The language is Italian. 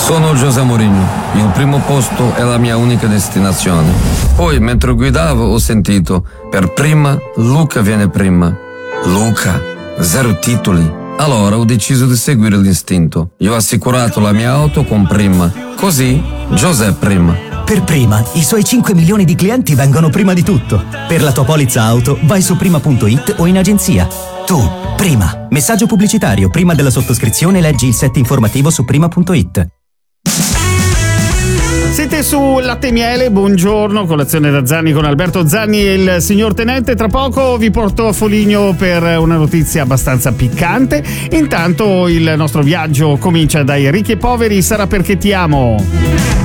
Sono José Mourinho, il primo posto è la mia unica destinazione. Poi, mentre guidavo, ho sentito, per prima, Luca viene prima. Luca, 0 titoli. Allora ho deciso di seguire l'istinto. Io ho assicurato la mia auto con Prima. Così, José prima. Per Prima, i suoi 5 milioni di clienti vengono prima di tutto. Per la tua polizza auto, vai su prima.it o in agenzia. Tu, Prima. Messaggio pubblicitario. Prima della sottoscrizione leggi il set informativo su prima.it. Siete su Latte e Miele, buongiorno, colazione da Zanni con Alberto Zanni e il signor Tenente. Tra poco vi porto a Foligno per una notizia abbastanza piccante. Intanto il nostro viaggio comincia dai ricchi e poveri, sarà perché ti amo.